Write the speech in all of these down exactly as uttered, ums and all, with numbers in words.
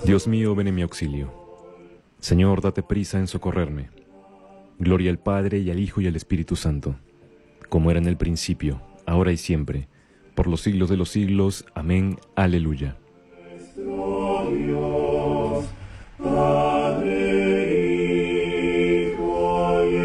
Dios mío, ven en mi auxilio. Señor, date prisa en socorrerme. Gloria al Padre, y al Hijo, y al Espíritu Santo, como era en el principio, ahora y siempre, por los siglos de los siglos. Amén. Aleluya. Nuestro Dios, Padre, Hijo y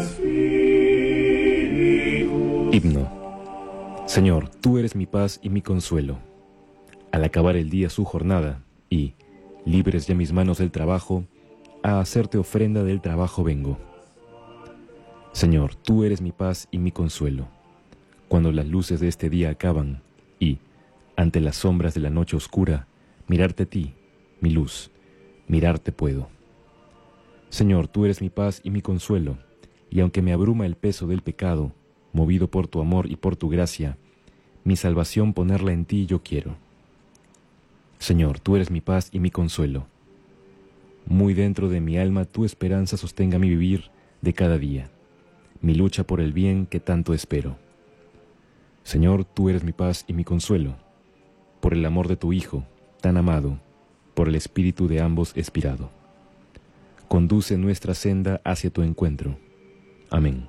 Espíritu. Himno. Señor, tú eres mi paz y mi consuelo. Al acabar el día su jornada, y, libres ya mis manos del trabajo, a hacerte ofrenda del trabajo vengo. Señor, tú eres mi paz y mi consuelo. Cuando las luces de este día acaban, y, ante las sombras de la noche oscura, mirarte a ti, mi luz, mirarte puedo. Señor, tú eres mi paz y mi consuelo, y aunque me abruma el peso del pecado, movido por tu amor y por tu gracia, mi salvación ponerla en ti yo quiero. Señor, tú eres mi paz y mi consuelo. Muy dentro de mi alma tu esperanza sostenga mi vivir de cada día, mi lucha por el bien que tanto espero. Señor, tú eres mi paz y mi consuelo, por el amor de tu Hijo, tan amado, por el espíritu de ambos expirado. Conduce nuestra senda hacia tu encuentro. Amén.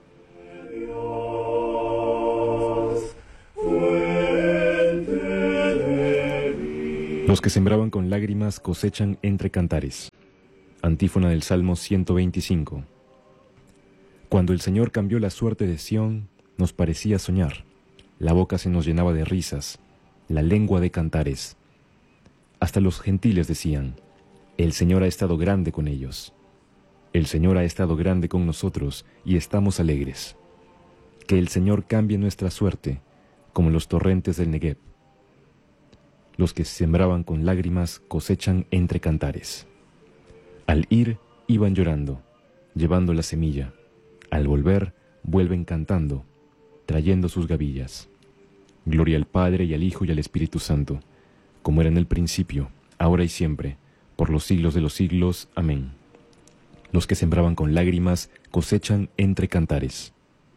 Los que sembraban con lágrimas cosechan entre cantares. Antífona del Salmo ciento veinticinco. Cuando el Señor cambió la suerte de Sión, nos parecía soñar. La boca se nos llenaba de risas, la lengua de cantares. Hasta los gentiles decían, el Señor ha estado grande con ellos. El Señor ha estado grande con nosotros y estamos alegres. Que el Señor cambie nuestra suerte, como los torrentes del Negev. Los que sembraban con lágrimas cosechan entre cantares. Al ir, iban llorando, llevando la semilla. Al volver, vuelven cantando, trayendo sus gavillas. Gloria al Padre, y al Hijo, y al Espíritu Santo, como era en el principio, ahora y siempre, por los siglos de los siglos. Amén. Los que sembraban con lágrimas cosechan entre cantares.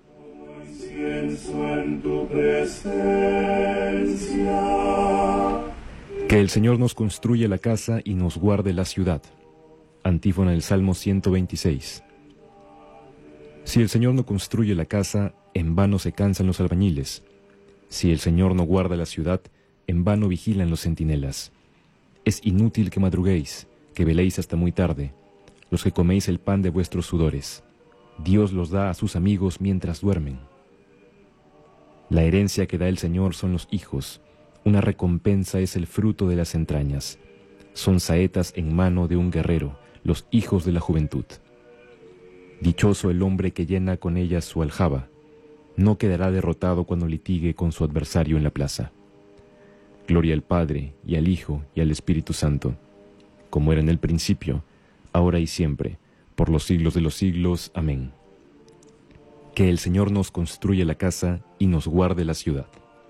En tu presencia. Que el Señor nos construya la casa y nos guarde la ciudad. Antífona del Salmo ciento veintiséis. Si el Señor no construye la casa, en vano se cansan los albañiles. Si el Señor no guarda la ciudad, en vano vigilan los centinelas. Es inútil que madruguéis, que veléis hasta muy tarde, los que coméis el pan de vuestros sudores. Dios los da a sus amigos mientras duermen. La herencia que da el Señor son los hijos, una recompensa es el fruto de las entrañas. Son saetas en mano de un guerrero, los hijos de la juventud. Dichoso el hombre que llena con ellas su aljaba, no quedará derrotado cuando litigue con su adversario en la plaza. Gloria al Padre, y al Hijo, y al Espíritu Santo, como era en el principio, ahora y siempre, por los siglos de los siglos. Amén. Que el Señor nos construya la casa y nos guarde la ciudad.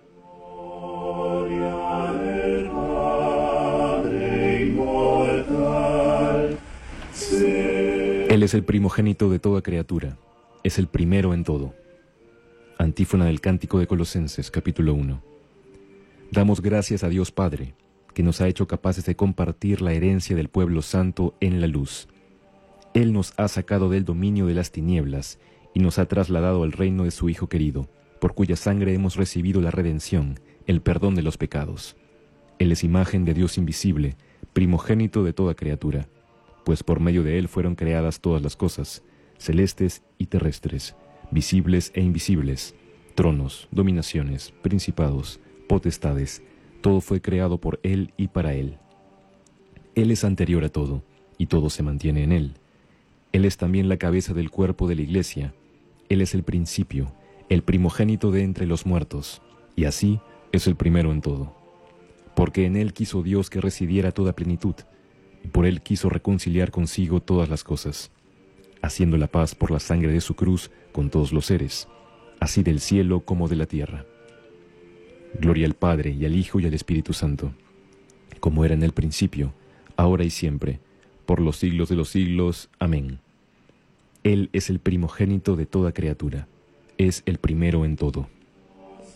Gloria al Padre inmortal. Él es el primogénito de toda criatura, es el primero en todo. Antífona del Cántico de Colosenses, capítulo uno. Damos gracias a Dios Padre, que nos ha hecho capaces de compartir la herencia del pueblo santo en la luz. Él nos ha sacado del dominio de las tinieblas y nos ha trasladado al reino de su Hijo querido, por cuya sangre hemos recibido la redención, el perdón de los pecados. Él es imagen de Dios invisible, primogénito de toda criatura, pues por medio de Él fueron creadas todas las cosas, celestes y terrestres, visibles e invisibles, tronos, dominaciones, principados, potestades, todo fue creado por Él y para Él. Él es anterior a todo, y todo se mantiene en Él. Él es también la cabeza del cuerpo de la Iglesia. Él es el principio, el primogénito de entre los muertos, y así es el primero en todo. Porque en Él quiso Dios que residiera toda plenitud, y por Él quiso reconciliar consigo todas las cosas, haciendo la paz por la sangre de su cruz con todos los seres, así del cielo como de la tierra. Gloria al Padre, y al Hijo, y al Espíritu Santo, como era en el principio, ahora y siempre, por los siglos de los siglos. Amén. Él es el primogénito de toda criatura, es el primero en todo.